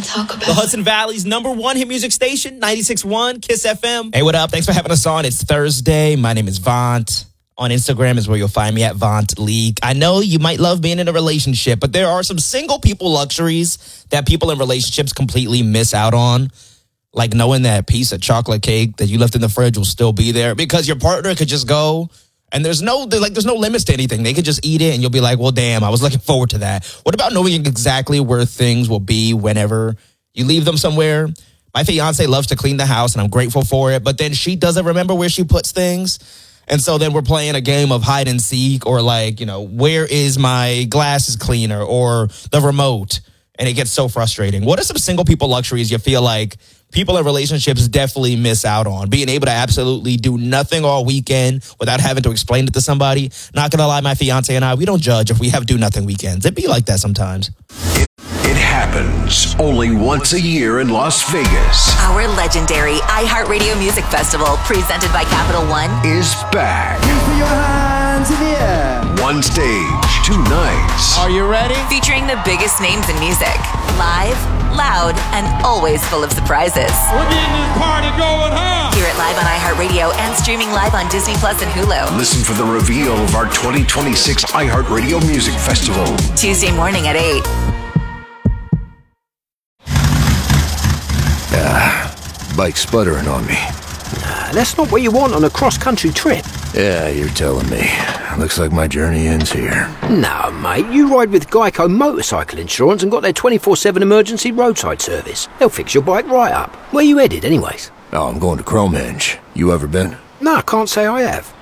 talk about The Hudson Valley's #1 hit music station, 96.1 Kiss FM. Hey, what up? Thanks for having us on. It's Thursday. My name is Vaunt. On Instagram is where you'll find me at Vaunt League. I know you might love being in a relationship, but there are some single people luxuries that people in relationships completely miss out on. Like knowing that piece of chocolate cake that you left in the fridge will still be there because your partner could just go and there's no limits to anything. They could just eat it and you'll be like, well, damn, I was looking forward to that. What about knowing exactly where things will be whenever you leave them somewhere? My fiance loves to clean the house and I'm grateful for it, but then she doesn't remember where she puts things. And so then we're playing a game of hide and seek or like, where is my glasses cleaner or the remote? And it gets so frustrating. What are some single people luxuries you feel like people in relationships definitely miss out on? Being able to absolutely do nothing all weekend without having to explain it to somebody. Not going to lie, my fiance and I, we don't judge if we have do nothing weekends. It be like that sometimes. It happens only once a year in Las Vegas. Our legendary iHeartRadio Music Festival, presented by Capital One, is back. Put your hands in the air. One stage, 2 nights. Are you ready? featuring the biggest names in music. Live, loud, and always full of surprises. We're getting this party going, huh? Hear it live on iHeartRadio and streaming live on Disney Plus and Hulu. Listen for the reveal of our 2026 iHeartRadio Music Festival. Tuesday morning at 8. Bike sputtering on me. That's not what you want on a cross-country trip. Yeah, you're telling me. Looks like my journey ends here. No, mate, you ride with Geico Motorcycle Insurance and got their 24/7 emergency roadside service. They'll fix your bike right up. Where you headed, anyways? Oh, I'm going to Cromenge. You ever been? No, I can't say I have.